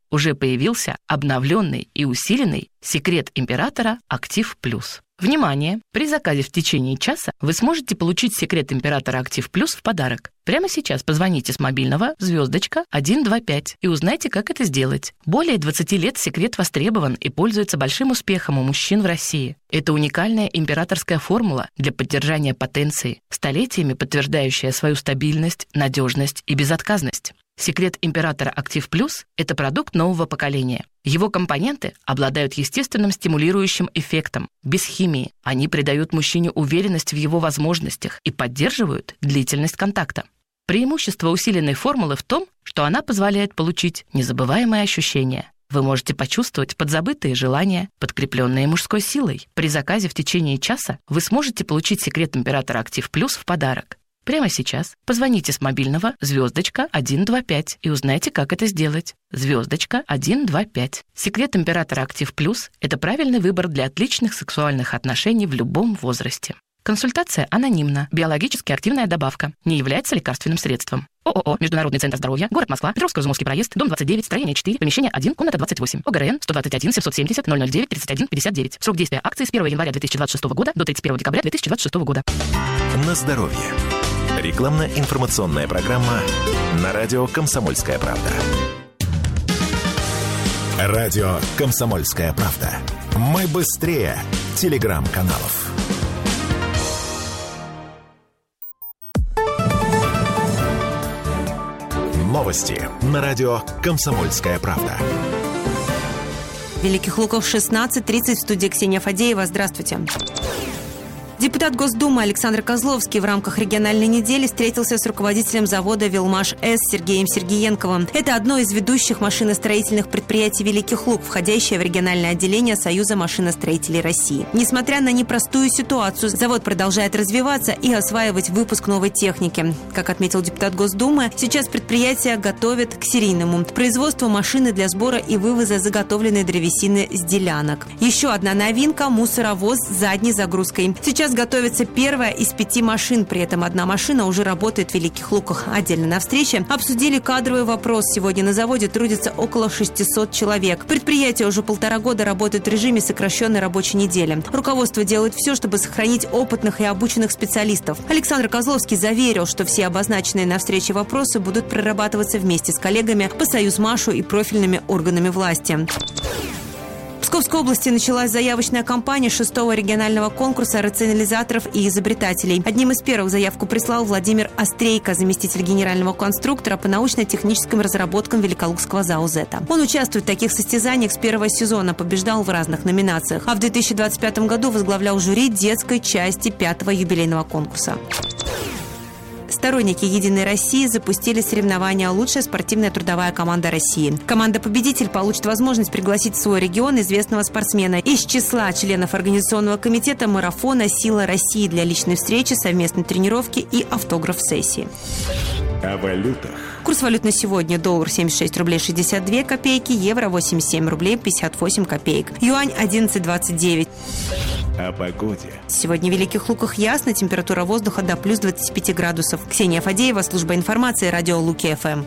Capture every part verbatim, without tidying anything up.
уже появился обновленный и усиленный секрет императора Актив Плюс. Внимание! При заказе в течение часа вы сможете получить секрет императора Актив Плюс в подарок. Прямо сейчас позвоните с мобильного звездочка один два пять и узнайте, как это сделать. Более двадцати лет секрет востребован и пользуется большим успехом у мужчин в России. Это уникальная императорская формула для поддержания потенции, столетиями подтверждающая свою стабильность, надежность и безотказность. Секрет императора Актив Плюс – это продукт нового поколения. Его компоненты обладают естественным стимулирующим эффектом, без химии. Они придают мужчине уверенность в его возможностях и поддерживают длительность контакта. Преимущество усиленной формулы в том, что она позволяет получить незабываемые ощущения. Вы можете почувствовать подзабытые желания, подкрепленные мужской силой. При заказе в течение часа вы сможете получить секрет императора Актив Плюс в подарок. Прямо сейчас позвоните с мобильного звездочка один два пять и узнайте, как это сделать. Звездочка один два пять. Секрет императора Актив Плюс – это правильный выбор для отличных сексуальных отношений в любом возрасте. Консультация анонимна. Биологически активная добавка. Не является лекарственным средством. ООО «Международный центр здоровья», город Москва, Петровско-Изумовский проезд, дом двадцать девять, строение четыре, помещение один, комната двадцать восемь. ОГРН сто двадцать один семьсот семьдесят ноль ноль девять тридцать один пятьдесят девять. Срок действия акции с первого января две тысячи двадцать шестого года до тридцать первого декабря две тысячи двадцать шестого года. На здоровье. Рекламно-информационная программа на радио «Комсомольская правда». Радио «Комсомольская правда». Мы быстрее телеграм-каналов. Новости на радио «Комсомольская правда». Великих Луков, шестнадцать тридцать, в студии Ксения Фадеева. Здравствуйте. Депутат Госдумы Александр Козловский в рамках региональной недели встретился с руководителем завода «Велмаш-С» Сергеем Сергиенковым. Это одно из ведущих машиностроительных предприятий Великих Луг, входящее в региональное отделение Союза машиностроителей России. Несмотря на непростую ситуацию, завод продолжает развиваться и осваивать выпуск новой техники. Как отметил депутат Госдумы, сейчас предприятие готовит к серийному производству машины для сбора и вывоза заготовленной древесины с делянок. Еще одна новинка – мусоровоз с задней загрузкой. Сейчас готовится первая из пяти машин, при этом одна машина уже работает в Великих Луках. Отдельно на встрече обсудили кадровый вопрос. Сегодня на заводе трудится около шестисот человек. Предприятие уже полтора года работает в режиме сокращенной рабочей недели. Руководство делает все, чтобы сохранить опытных и обученных специалистов. Александр Козловский заверил, что все обозначенные на встрече вопросы будут прорабатываться вместе с коллегами по Союзмашу и профильными органами власти. В Псковской области началась заявочная кампания шестого регионального конкурса рационализаторов и изобретателей. Одним из первых заявку прислал Владимир Острейко, заместитель генерального конструктора по научно-техническим разработкам Великолукского ЗАО «Зета». Он участвует в таких состязаниях с первого сезона, побеждал в разных номинациях, а в две тысячи двадцать пятом году возглавлял жюри детской части пятого юбилейного конкурса. Сторонники «Единой России» запустили соревнования «Лучшая спортивная трудовая команда России». Команда-победитель получит возможность пригласить в свой регион известного спортсмена из числа членов организационного комитета марафона «Сила России» для личной встречи, совместной тренировки и автограф-сессии. О валютах. Курс валют на сегодня: доллар семьдесят шесть рублей шестьдесят две копейки, евро восемьдесят семь рублей пятьдесят восемь копеек, юань одиннадцать двадцать девять. О погоде. Сегодня в Великих Луках ясно, температура воздуха до плюс двадцати пяти градусов. Ксения Фадеева, служба информации, радио Луки-ФМ.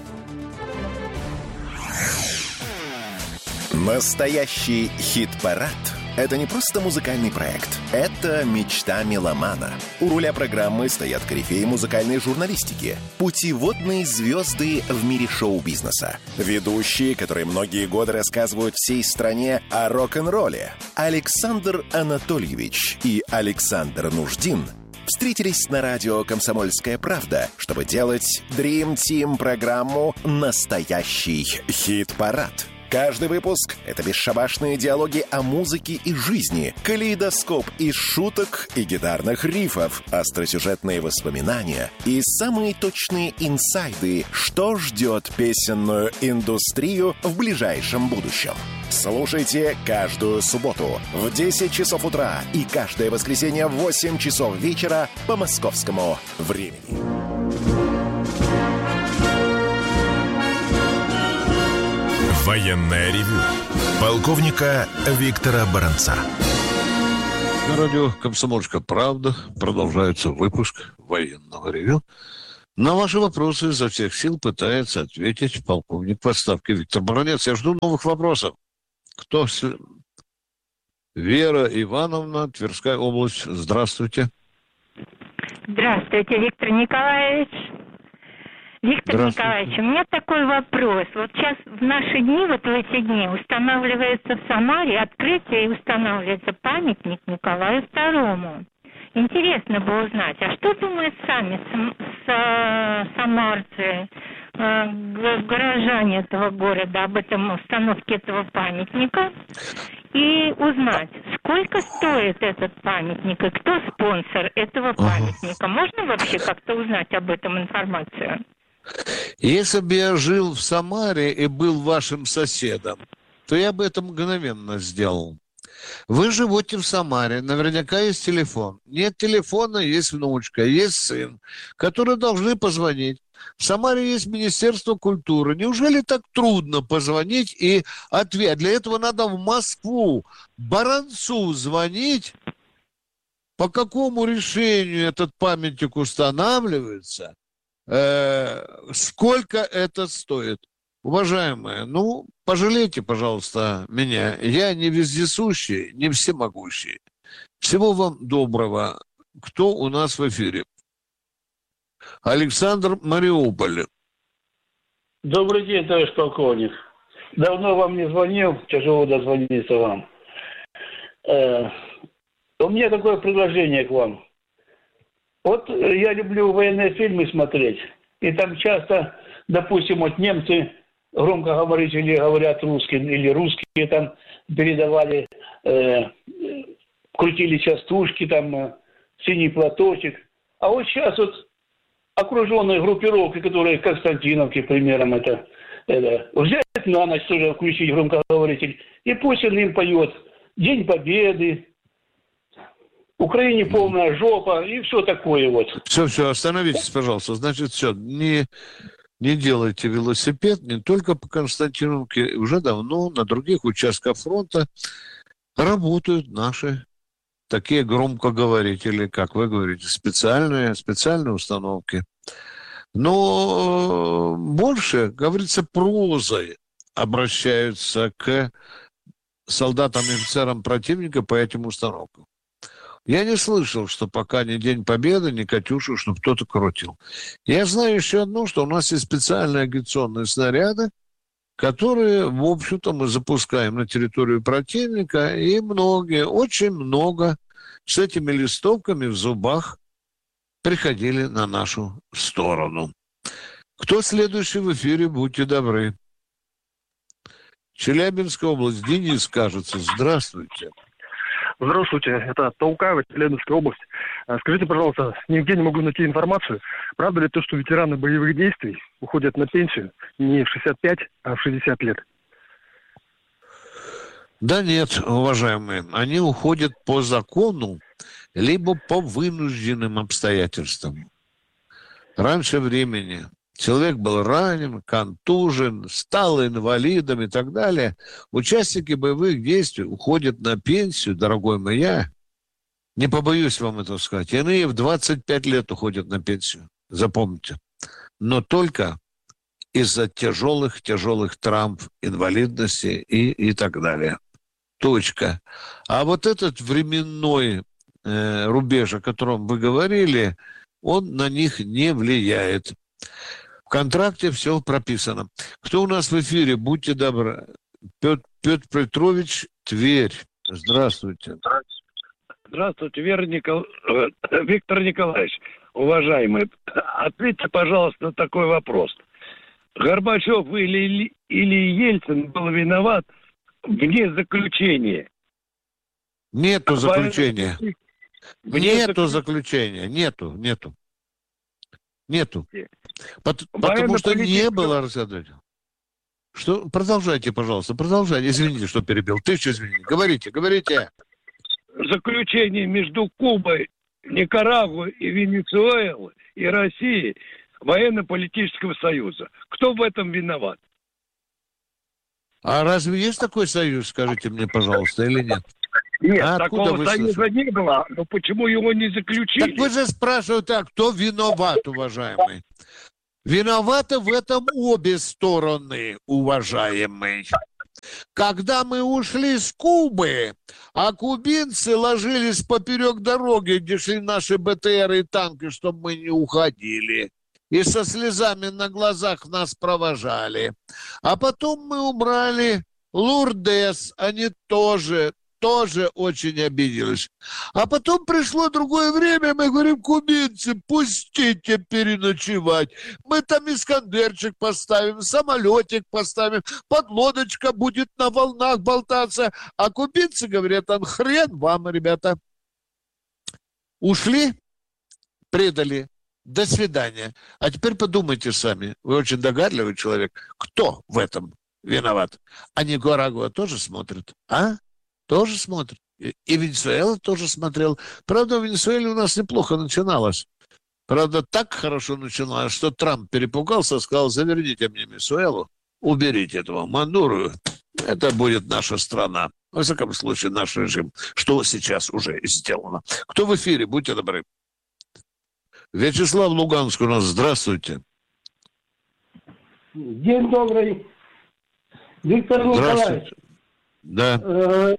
Настоящий хит-парад – это не просто музыкальный проект. Это мечта меломана. У руля программы стоят корифеи музыкальной журналистики, путеводные звезды в мире шоу-бизнеса, ведущие, которые многие годы рассказывают всей стране о рок-н-ролле. Александр Анатольевич и Александр Нуждин встретились на радио «Комсомольская правда», чтобы делать Dream Team программу «Настоящий хит-парад». Каждый выпуск — это бесшабашные диалоги о музыке и жизни, калейдоскоп из шуток и гитарных рифов, остросюжетные воспоминания и самые точные инсайды, что ждет песенную индустрию в ближайшем будущем. Слушайте каждую субботу в десять часов утра и каждое воскресенье в восемь часов вечера по московскому времени. Военное ревю полковника Виктора Баранца. На радио «Комсомольская правда» продолжается выпуск военного ревю. На ваши вопросы изо всех сил пытается ответить полковник в отставке Виктор Баранец. Я жду новых вопросов. Кто? Вера Ивановна, Тверская область. Здравствуйте. Здравствуйте, Виктор Николаевич. Виктор Николаевич, у меня такой вопрос. Вот сейчас в наши дни, вот в эти дни, устанавливается в Самаре открытие и устанавливается памятник Николаю второму. Интересно бы узнать, а что думают сами сам, с, самарцы, э, горожане этого города об этом установке этого памятника? И узнать, сколько стоит этот памятник и кто спонсор этого памятника. Можно вообще как-то узнать об этом информацию? Если бы я жил в Самаре и был вашим соседом, то я бы это мгновенно сделал. Вы живете в Самаре, наверняка есть телефон. Нет телефона, есть внучка, есть сын, которые должны позвонить. В Самаре есть Министерство культуры. Неужели так трудно позвонить и ответить? Для этого надо в Москву Баранцу звонить, по какому решению этот памятник устанавливается, э, сколько это стоит. Уважаемые, ну, пожалейте, пожалуйста, меня. Я не вездесущий, не всемогущий. Всего вам доброго. Кто у нас в эфире? Александр, Мариуполь. Добрый день, товарищ полковник. Давно вам не звонил, тяжело дозвониться вам. Э, у меня такое предложение к вам. Вот я люблю военные фильмы смотреть, и там часто, допустим, вот немцы, громкоговорители говорят русские, или русские там передавали, э, крутили частушки, там, э, синий платочек. А вот сейчас вот окруженные группировки, которые в Константиновке, примером, это, это взять на ночь тоже включить громкоговоритель, и пусть он им поет День Победы, Украине полная жопа и все такое вот. Все, все, остановитесь, пожалуйста. Значит, все, не, не делайте велосипед не только по Константиновке, уже давно на других участках фронта работают наши такие громкоговорители, как вы говорите, специальные, специальные установки. Но больше, говорится, прозой обращаются к солдатам и офицерам противника по этим установкам. Я не слышал, что пока ни День Победы, ни Катюшу, чтобы кто-то крутил. Я знаю еще одно, что у нас есть специальные агитационные снаряды, которые, в общем-то, мы запускаем на территорию противника, и многие, очень много с этими листовками в зубах приходили на нашу сторону. Кто следующий в эфире, будьте добры. Челябинская область. Денис, кажется. Здравствуйте. Здравствуйте, это Таукаева, Челябинская область. Скажите, пожалуйста, нигде не могу найти информацию. Правда ли то, что ветераны боевых действий уходят на пенсию не в шестьдесят пять, а в шестьдесят лет? Да нет, уважаемые. Они уходят по закону, либо по вынужденным обстоятельствам. Раньше времени. Человек был ранен, контужен, стал инвалидом и так далее. Участники боевых действий уходят на пенсию, дорогой мой, я не побоюсь вам этого сказать. Иные в двадцать пять лет уходят на пенсию, запомните. Но только из-за тяжелых-тяжелых травм, инвалидности и, и так далее. Точка. А вот этот временной э, рубеж, о котором вы говорили, он на них не влияет. В контракте все прописано. Кто у нас в эфире? Будьте добры. Петр, Петр Петрович, Тверь. Здравствуйте. Здравствуйте, Вера Никол... Виктор Николаевич, уважаемый. Ответьте, пожалуйста, на такой вопрос. Горбачев или, или Ельцин был виноват вне заключения? Нету а заключения. Вне нету заключ... заключения. Нету, нету. Нету. Потому, потому что не было разглядывания. Что? Продолжайте, пожалуйста, продолжайте. Извините, что перебил. Тысячу извините. Говорите, говорите. Заключение между Кубой, Никарагуа и Венесуэлой и Россией военно-политического союза. Кто в этом виноват? А разве есть такой союз, скажите мне, пожалуйста, или нет? Нет, А такого вы союза слышали? не было. Но почему его не заключили? Так вы же спрашиваете, а кто виноват, уважаемый? Виноваты в этом обе стороны, уважаемый. Когда мы ушли с Кубы, а кубинцы ложились поперек дороги, где шли наши БТРы и танки, чтобы мы не уходили. И со слезами на глазах нас провожали. А потом мы убрали Лурдес, они тоже, тоже очень обиделись. А потом пришло другое время, мы говорим, кубинцы, пустите переночевать. Мы там искандерчик поставим, самолетик поставим, подлодочка будет на волнах болтаться. А кубинцы говорят, а хрен вам, ребята. Ушли, предали. До свидания. А теперь подумайте сами. Вы очень догадливый человек. Кто в этом виноват? А Никарагуа тоже смотрит? А? Тоже смотрит. И Венесуэла тоже смотрел. Правда, в Венесуэле у нас неплохо начиналось. Правда, так хорошо начиналось, что Трамп перепугался, сказал, заверните мне Венесуэлу, уберите этого Мадуру. Это будет наша страна. Во всяком случае, наш режим. Что сейчас уже сделано. Кто в эфире? Будьте добры. Вячеслав Луганск у нас. Здравствуйте. День добрый. Виктор Николаевич. Да. Э,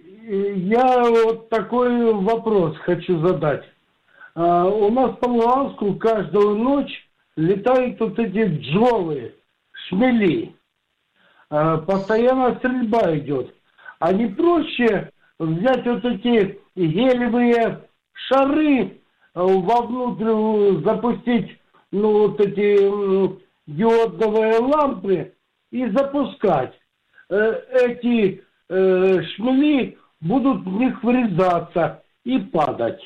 я вот такой вопрос хочу задать. Э, у нас по Луганску каждую ночь летают вот эти джолы, шмели. Э, постоянно стрельба идет. А не проще взять вот эти гелевые шары, вовнутрь запустить, ну, вот эти м, диодовые лампы и запускать. Э, эти э, шмели будут в них врезаться и падать.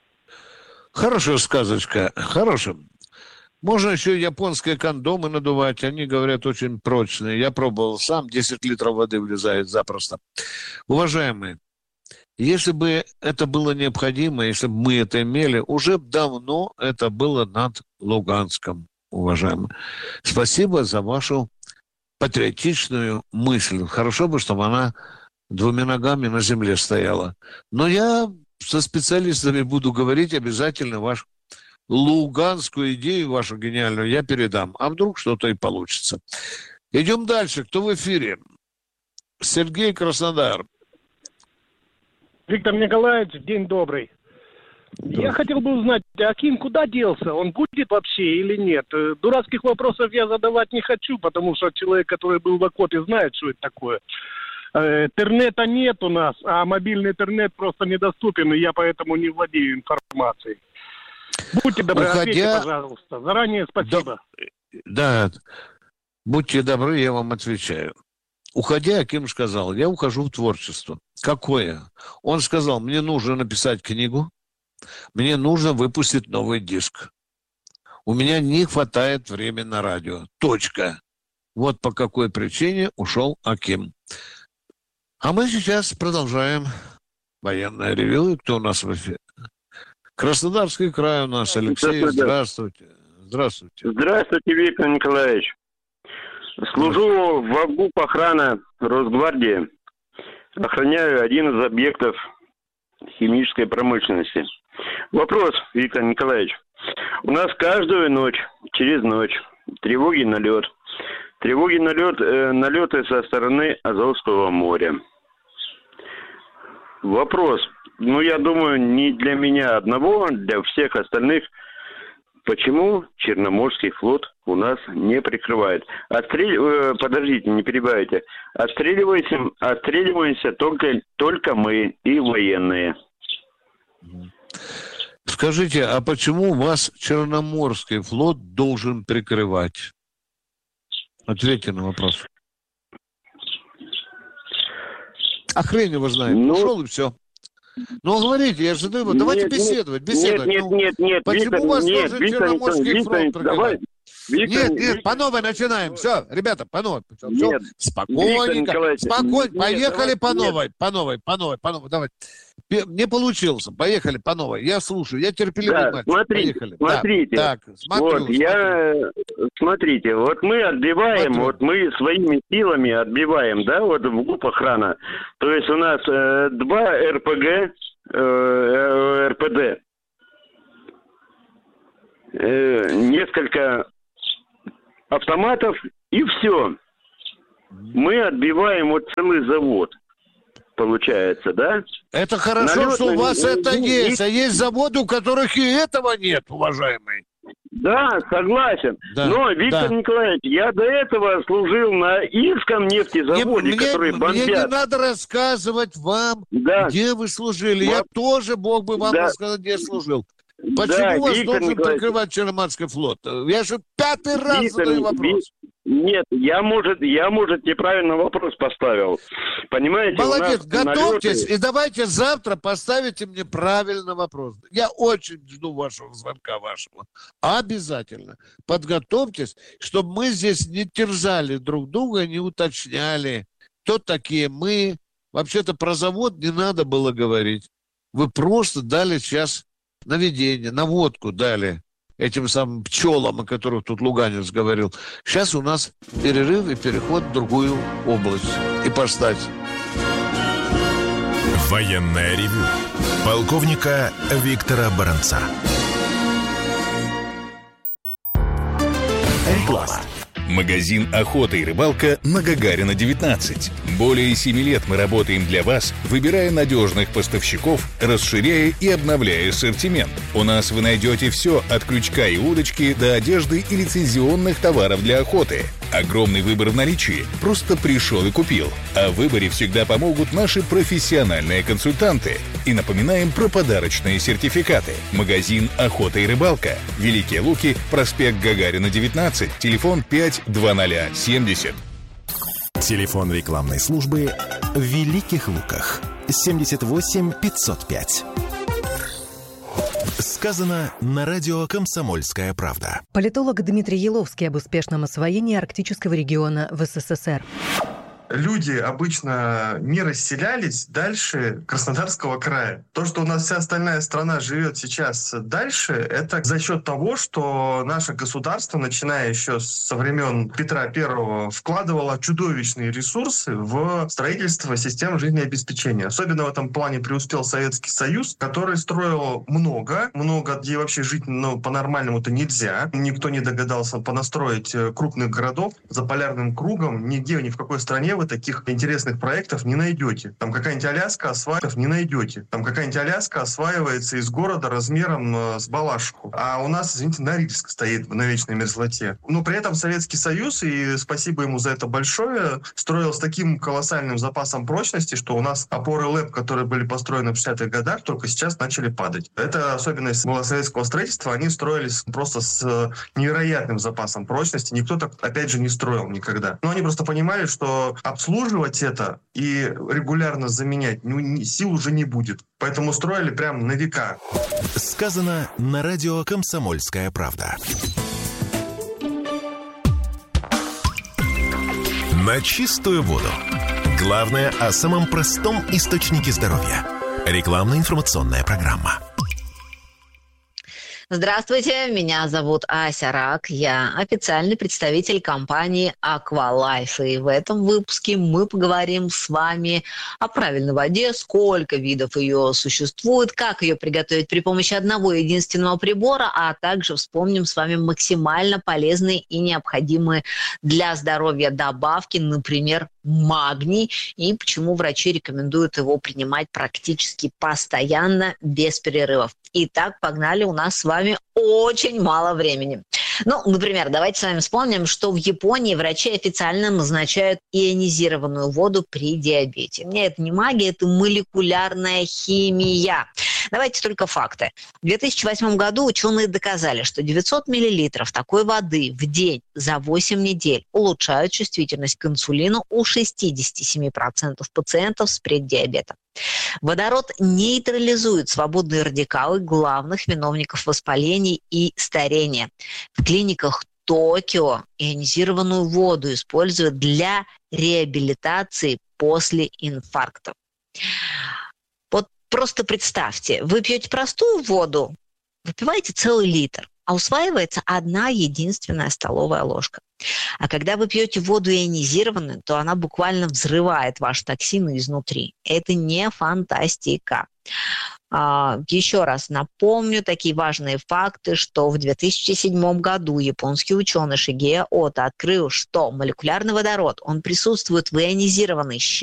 Хорошая сказочка. Хорошая. Можно еще японские кондомы надувать. Они, говорят, очень прочные. Я пробовал сам. десять литров воды влезает запросто. Уважаемые, если бы это было необходимо, если бы мы это имели, уже давно это было над Луганском, уважаемые. Спасибо за вашу патриотичную мысль. Хорошо бы, чтобы она двумя ногами на земле стояла. Но я со специалистами буду говорить обязательно вашу луганскую идею, вашу гениальную, я передам. А вдруг что-то и получится. Идем дальше. Кто в эфире? Сергей, Краснодар. Виктор Николаевич, день добрый. Да. Я хотел бы узнать, Аким куда делся? Он будет вообще или нет? Дурацких вопросов я задавать не хочу, потому что человек, который был в окопе, знает, что это такое. Интернета нет у нас, а мобильный интернет просто недоступен, и я поэтому не владею информацией. Будьте добры, Уходя... ответьте, пожалуйста. Заранее спасибо. Да. да, будьте добры, я вам отвечаю. Уходя, Аким сказал, я ухожу в творчество. Какое? Он сказал, мне нужно написать книгу, мне нужно выпустить новый диск. У меня не хватает времени на радио. Точка. Вот по какой причине ушел Аким. А мы сейчас продолжаем военное ревью. Кто у нас в эфире? Краснодарский край у нас. Алексей, здравствуйте. Здравствуйте. Здравствуйте, Виктор Николаевич. Служу в АГУП охрана Росгвардии. Охраняю один из объектов химической промышленности. Вопрос, Виктор Николаевич. У нас каждую ночь, через ночь, тревоги налет. Тревоги налет, э, налеты со стороны Азовского моря. Вопрос. Ну, я думаю, не для меня одного, для всех остальных. Почему Черноморский флот у нас не прикрывает? Отстрел... Э, подождите, не перебивайте. Отстреливаемся, отстреливаемся только, только мы и военные. Скажите, а почему вас Черноморский флот должен прикрывать? Ответьте на вопрос. А хрен его знает. Ну, ушел и все. Ну, говорите, я же задаю. Давайте нет, беседовать, беседовать. Нет, ну, нет, нет, почему Виктор, вас нет, должен Виктор, Черноморский Виктор, фронт Виктор, давай, Нет, нет, по новой начинаем. Все, ребята, по новой. Все, Нет, спокойненько. Спокойно. Поехали нет, по нет. новой, по новой, по новой, по новой. Давайте. Не получился. Поехали по новой. Я слушаю. Я терпеливый Да, мальчик. смотрите, Поехали. смотрите. Да, так, смотрю, вот, смотрю. я, смотрите, вот мы отбиваем, Смотрю. вот мы своими силами отбиваем, да, вот в ГУП охрана. То есть у нас э, два РПГ, э, РПД, э, несколько автоматов и все. Мы отбиваем вот целый завод. Получается, да? Это хорошо, Налет что у на- вас на- это на- есть. А есть заводы, у которых и этого нет, уважаемый. Да, согласен. Да, Но, Виктор да. Николаевич, я до этого служил на Ильском нефтезаводе, мне, который мне бомбят. не надо рассказывать вам, Да. где вы служили. Я Вот. тоже мог бы вам Да. рассказать, где я служил. Да, Почему вас Виктор должен Николаевич. прикрывать Черноморский флот? Я же пятый раз Виктор, задаю вопрос. Ви- Нет, я, может, я, может, неправильно вопрос поставил. Понимаете, Молодец, у нас готовьтесь, налеты- и давайте завтра поставите мне правильный вопрос. Я очень жду вашего звонка вашего. Обязательно. Подготовьтесь, чтобы мы здесь не терзали друг друга, не уточняли, кто такие мы. Вообще-то про завод не надо было говорить. Вы просто дали сейчас наведение, наводку дали этим самым пчелам, о которых тут Луганец говорил. Сейчас у нас перерыв и переход в другую область и постать. Военное ревю полковника Виктора Баранца. Реклама. Магазин «Охота и рыбалка» на Гагарина, девятнадцать. Более семи лет мы работаем для вас, выбирая надежных поставщиков, расширяя и обновляя ассортимент. У нас вы найдете все от крючка и удочки до одежды и лицензионных товаров для охоты. Огромный выбор в наличии. Просто пришел и купил. А в выборе всегда помогут наши профессиональные консультанты. И напоминаем про подарочные сертификаты. Магазин «Охота и рыбалка». Великие Луки, проспект Гагарина, девятнадцать, телефон пять двадцать семьдесят. Телефон рекламной службы в Великих Луках. семьдесят восемь пятьсот пять. Сказано на радио «Комсомольская правда». Политолог Дмитрий Еловский об успешном освоении арктического региона в СССР. Люди обычно не расселялись дальше Краснодарского края. То, что у нас вся остальная страна живет сейчас дальше, это за счет того, что наше государство, начиная еще со времен Петра Первого, вкладывало чудовищные ресурсы в строительство систем жизнеобеспечения. Особенно в этом плане преуспел Советский Союз, который строил много, много, где вообще жить ну, по-нормальному-то нельзя. Никто не догадался понастроить крупных городов за полярным кругом. Нигде, ни в какой стране вы таких интересных проектов не найдете. Там какая-нибудь Аляска осваивается, не найдете. Там какая-нибудь Аляска осваивается из города размером э, с Балашиху. А у нас, извините, Норильск стоит на вечной мерзлоте. Но при этом Советский Союз, и спасибо ему за это большое, строил с таким колоссальным запасом прочности, что у нас опоры ЛЭП, которые были построены в шестидесятых годах, только сейчас начали падать. Это особенность была советского строительства. Они строились просто с невероятным запасом прочности. Никто так, опять же, не строил никогда. Но они просто понимали, что обслуживать это и регулярно заменять ну, сил уже не будет. Поэтому строили прям на века. Сказано на радио «Комсомольская правда». На чистую воду. Главное о самом простом источнике здоровья. Рекламно-информационная программа. Здравствуйте, меня зовут Ася Рак, я официальный представитель компании Aqualife, и в этом выпуске мы поговорим с вами о правильной воде, сколько видов ее существует, как ее приготовить при помощи одного единственного прибора, а также вспомним с вами максимально полезные и необходимые для здоровья добавки, например, магний, и почему врачи рекомендуют его принимать практически постоянно, без перерывов. Итак, погнали, у нас с вами очень мало времени. Ну, например, давайте с вами вспомним, что в Японии врачи официально назначают ионизированную воду при диабете. Нет, это не магия, это молекулярная химия. Давайте только факты. В две тысячи восьмом году ученые доказали, что девятьсот миллилитров такой воды в день за восемь недель улучшают чувствительность к инсулину у шестьдесят семь процентов пациентов с преддиабетом. Водород нейтрализует свободные радикалы главных виновников воспалений и старения. В клиниках Токио ионизированную воду используют для реабилитации после инфарктов. Вот просто представьте, вы пьете простую воду, выпиваете целый литр, а усваивается одна единственная столовая ложка. А когда вы пьете воду ионизированную, то она буквально взрывает ваши токсины изнутри. Это не фантастика. А, еще раз напомню такие важные факты, что в две тысячи седьмом году японский ученый Шигея Ото открыл, что молекулярный водород, он присутствует в ионизированной